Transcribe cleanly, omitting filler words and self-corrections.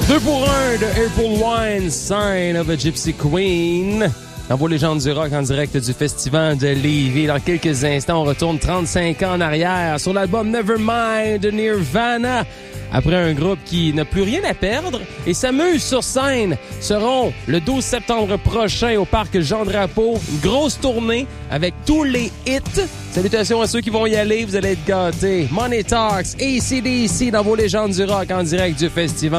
2 pour 1 de April Wine, Sign of a Gypsy Queen. Dans vos légendes du rock en direct du Festival de Lévis. Dans quelques instants, on retourne 35 ans en arrière sur l'album Nevermind de Nirvana. Après un groupe qui n'a plus rien à perdre et s'amuse sur scène, seront le 12 septembre prochain au parc Jean-Drapeau. Une grosse tournée avec tous les hits. Salutations à ceux qui vont y aller, vous allez être gâtés. Money Talks, AC/DC dans vos légendes du rock en direct du Festival.